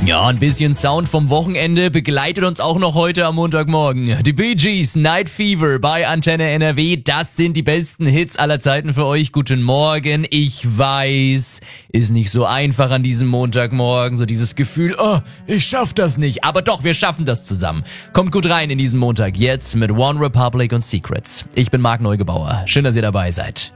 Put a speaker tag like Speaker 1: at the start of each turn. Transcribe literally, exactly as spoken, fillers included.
Speaker 1: Ja, ein bisschen Sound vom Wochenende begleitet uns auch noch heute am Montagmorgen. Die Bee Gees, Night Fever bei Antenne N R W, das sind die besten Hits aller Zeiten für euch. Guten Morgen, ich weiß, ist nicht so einfach an diesem Montagmorgen, so dieses Gefühl, oh, ich schaff das nicht, aber doch, wir schaffen das zusammen. Kommt gut rein in diesen Montag, jetzt mit One Republic und Secrets. Ich bin Marc Neugebauer, schön, dass ihr dabei seid.